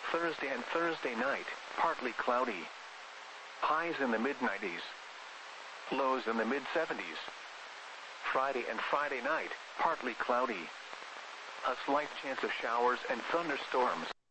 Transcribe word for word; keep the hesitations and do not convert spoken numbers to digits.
Thursday and Thursday night, partly cloudy. Highs in the mid nineties. Lows in the mid seventies. Friday and Friday night, partly cloudy. A slight chance of showers and thunderstorms.